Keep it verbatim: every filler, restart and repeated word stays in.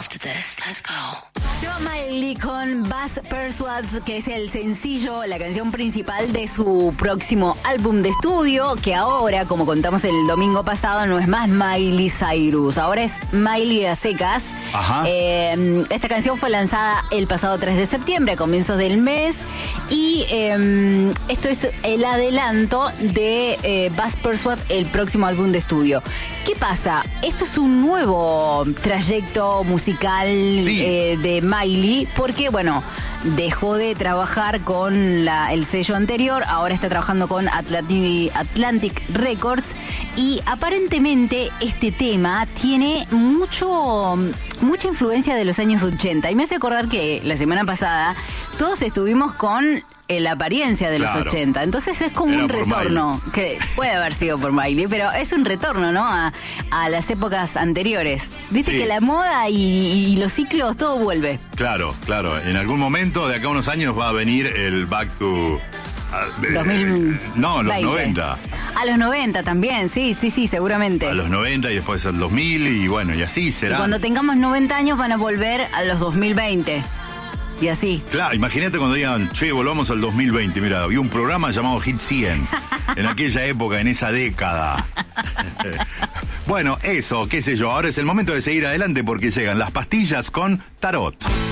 after this. Let's go. Miley con Buzz Persuades, que es el sencillo, la canción principal de su próximo álbum de estudio, que ahora, como contamos el domingo pasado, no es más Miley Cyrus, ahora es Miley a secas. Ajá. Eh, esta canción fue lanzada el pasado tres de septiembre, a comienzos del mes, y eh, esto es el adelanto de eh, Buzz Persuades, el próximo álbum de estudio. ¿Qué pasa? Esto es un nuevo trayecto musical sí. eh, de Miley, porque, bueno, dejó de trabajar con la, el sello anterior, ahora está trabajando con Atlantic, Atlantic Records, y aparentemente este tema tiene mucho mucha influencia de los años ochenta, y me hace acordar que la semana pasada todos estuvimos con la apariencia de claro. los ochenta, entonces es como Era un por retorno, Miley. que puede haber sido por Miley, pero es un retorno, ¿no? A, a las épocas anteriores. Viste sí. que la moda y, y los ciclos, todo vuelve. Claro, claro. En algún momento, de acá a unos años, va a venir el Back to... dos mil No, los veinte. noventa. A los noventa también, sí, sí, sí, seguramente. A los noventa y después al dos mil y bueno, y así será. Y cuando tengamos noventa años van a volver a los dos mil veinte. Y así. Claro, imagínate cuando digan, che, volvamos al dos mil veinte. Mira, había un programa llamado Hit cien. En aquella época, en esa década. Bueno, eso, qué sé yo. Ahora es el momento de seguir adelante porque llegan las pastillas con Tarot.